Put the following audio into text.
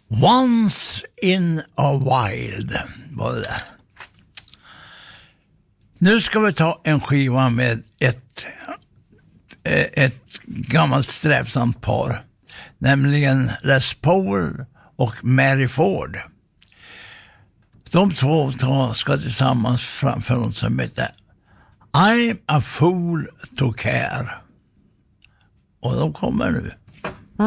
Once in a Wild var det där. Nu ska vi ta en skiva med ett gammalt strävsamt par, nämligen Les Paul och Mary Ford. De två ska tillsammans framför något som heter I'm a fool to care. Och de kommer nu.